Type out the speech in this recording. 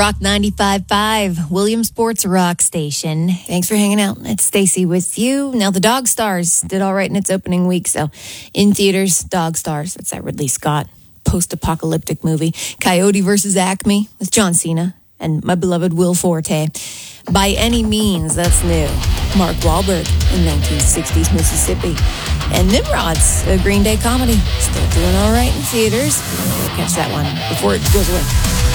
Rock 95.5, Williamsport's rock station. Thanks for hanging out. It's Stacy with you. Now, The Dog Stars did all right in its opening week, so in theaters, Dog Stars. That's that Ridley Scott post-apocalyptic movie. Coyote versus Acme with John Cena and my beloved Will Forte. By Any Means, that's new. Mark Wahlberg in 1960s Mississippi. And Nimrods, a Green Day comedy. Still doing all right in theaters. Catch that one before it goes away.